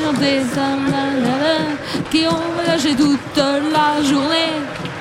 chanter ça, qui ont voyagé toute la journée.